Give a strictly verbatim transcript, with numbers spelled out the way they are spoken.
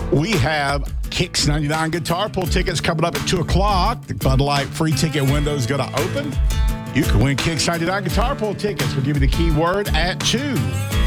We have Kicks ninety-nine Guitar Pull tickets coming up at two o'clock. The Bud Light free ticket window is going to open. You can win Kicks ninety-nine Guitar Pull tickets. We'll give you the keyword at two.